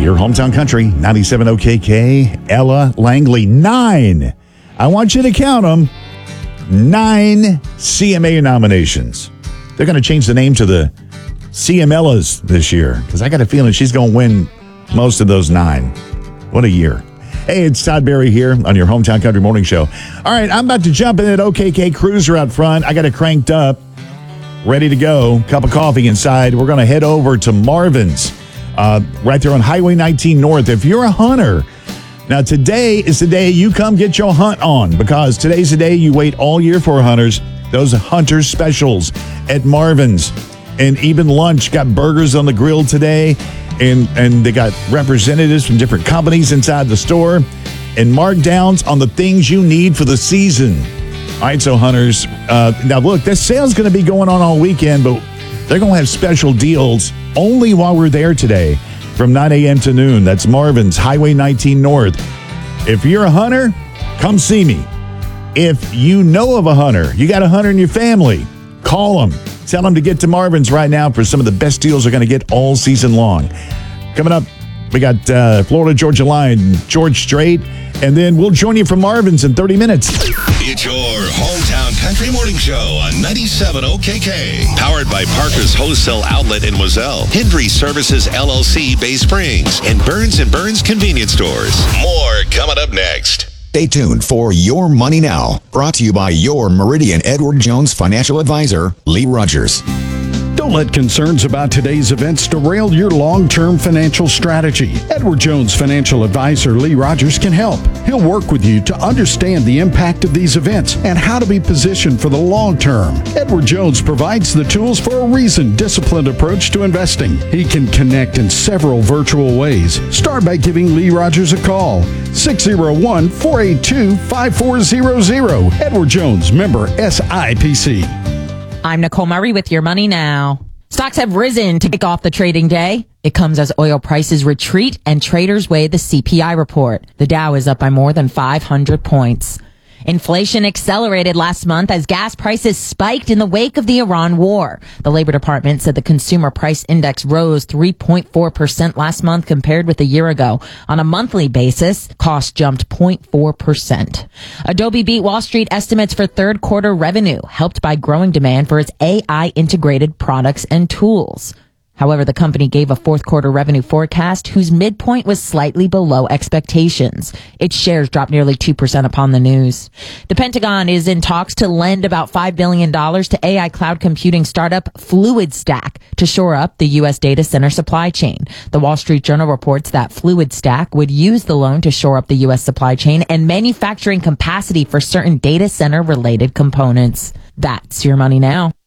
your hometown country, 97 OKK, Ella Langley. 9. I want you to count them. 9 CMA nominations. They're going to change the name to the CMLas this year because I got a feeling she's going to win most of those 9. What a year. Hey, it's Todd Berry here on your Hometown Country Morning Show. All right, I'm about to jump in that OKK Cruiser out front. I got it cranked up, ready to go. Cup of coffee inside. We're going to head over to Marvin's right there on Highway 19 North. If you're a hunter, now today is the day you come get your hunt on because today's the day you wait all year for hunters. Those hunters specials at Marvin's. And even lunch, got burgers on the grill today, and they got representatives from different companies inside the store, and markdowns on the things you need for the season. All right, so hunters, now look, this sale's going to be going on all weekend, but they're going to have special deals only while we're there today from 9 a.m. to noon. That's Marvin's, Highway 19 North. If you're a hunter, come see me. If you know of a hunter, you got a hunter in your family, call them. Tell them to get to Marvin's right now for some of the best deals they're going to get all season long. Coming up, we got Florida Georgia Line, George Strait, and then we'll join you from Marvin's in 30 minutes. It's your Hometown Country Morning Show on 97 OKK. Powered by Parker's Wholesale Outlet in Moselle, Hendry Services LLC, Bay Springs, and Burns & Burns Convenience Stores. More coming up next. Stay tuned for Your Money Now, brought to you by your Meridian Edward Jones financial advisor, Lee Rogers. Don't let concerns about today's events derail your long-term financial strategy. Edward Jones financial advisor Lee Rogers can help. He'll work with you to understand the impact of these events and how to be positioned for the long term. Edward Jones provides the tools for a reasoned, disciplined approach to investing. He can connect in several virtual ways. Start by giving Lee Rogers a call. 601-482-5400. Edward Jones, member SIPC. I'm Nicole Murray with Your Money Now. Stocks have risen to kick off the trading day. It comes as oil prices retreat and traders weigh the CPI report. The Dow is up by more than 500 points. Inflation accelerated last month as gas prices spiked in the wake of the Iran war. The Labor Department said the consumer price index rose 3.4% last month compared with a year ago. On a monthly basis, costs jumped 0.4%. Adobe beat Wall Street estimates for third quarter revenue, helped by growing demand for its AI integrated products and tools. However, the company gave a fourth quarter revenue forecast whose midpoint was slightly below expectations. Its shares dropped nearly 2% upon the news. The Pentagon is in talks to lend about $5 billion to AI cloud computing startup FluidStack to shore up the U.S. data center supply chain. The Wall Street Journal reports that FluidStack would use the loan to shore up the U.S. supply chain and manufacturing capacity for certain data center related components. That's Your Money Now.